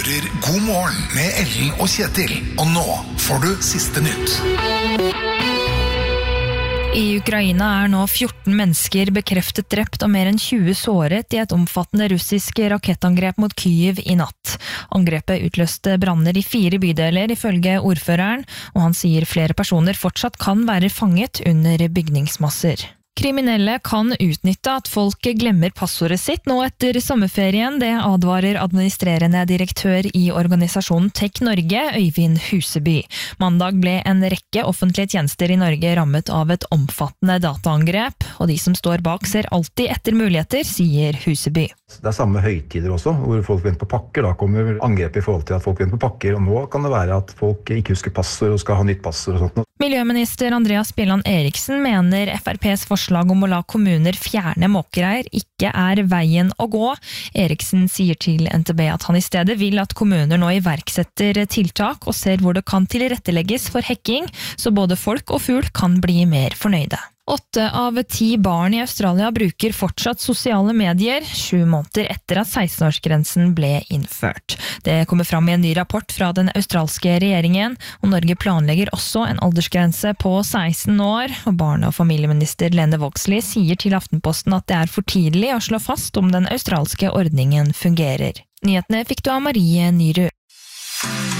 hører God morgen med Ellen og Kjetil. Og nå får du siste nytt. I Ukraina nå 14 mennesker bekreftet drept og mer enn 20 såret I et omfattende russisk rakettangrep mot Kyiv I natt. Angrepet utløste branner I 4 bydeler ifølge ordføreren, og han sier flere personer fortsatt kan være fanget under bygningsmasser. Kriminelle kan utnytte at folk glemmer passordet sitt nå etter sommerferien, det advarer administrerende direktør I organisasjonen Tech Norge, Øyvind Huseby. Mandag ble en rekke offentlige tjenester I Norge rammet av et omfattende dataangrep, og de som står bak ser alltid etter muligheter, sier Huseby. Det samme høytider også, hvor folk venter på pakker. Da kommer angrep I forhold til at folk venter på pakker, og nå kan det være at folk ikke husker passord og skal ha nytt passord og sånt. Miljøminister Andreas Bjelland Eriksen mener FrPs forslag om å la kommuner fjerne måkereier ikke veien å gå. Eriksen sier til NTB at han I stedet vil at kommuner nå iverksetter tiltak og ser hvor det kan tilrettelegges for hekking, så både folk og fugl kan bli mer fornøyde. 8 av 10 barn I Australia bruker fortsatt sosiale medier 7 måneder etter at 16-årsgrensen ble innført. Det kommer fram I en ny rapport fra den australske regjeringen, og Norge planlegger også en aldersgrense på 16 år, og barne- og familieminister Lene Vågslid sier til Aftenposten at det for tidlig å slå fast om den australske ordningen fungerer. Nyhetene fikk du av Marie Nyrud.